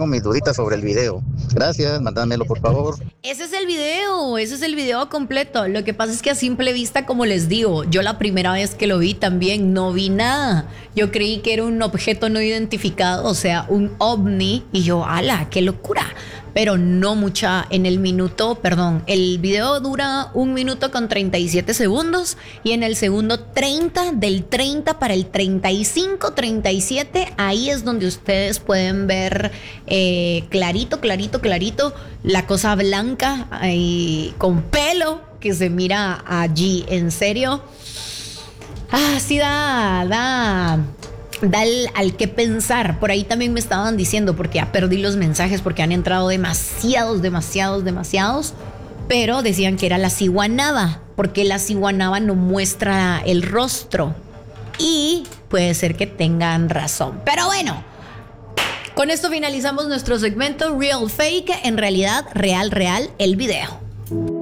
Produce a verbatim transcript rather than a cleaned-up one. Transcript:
tengo mis duditas sobre el video. Gracias, mándamelo por favor. Ese es el video, ese es el video completo. Lo que pasa es que a simple vista, como les digo, yo la primera vez que lo vi también no vi nada. Yo creí que era un objeto no identificado, o sea, un ovni, y yo, ala, qué locura. Pero no mucha, en el minuto, perdón, el video dura un minuto con treinta y siete segundos y en el segundo treinta, del treinta para el treinta y cinco, treinta y siete, ahí es donde ustedes pueden ver eh, clarito, clarito, clarito, la cosa blanca eh, con pelo que se mira allí, en serio. Ah, sí da, da... da al, al que pensar. Por ahí también me estaban diciendo, porque ya perdí los mensajes porque han entrado demasiados, demasiados, demasiados, pero decían que era la ciguanaba, porque la ciguanaba no muestra el rostro, y puede ser que tengan razón. Pero bueno, con esto finalizamos nuestro segmento Real Fake, en realidad, real, real, el video.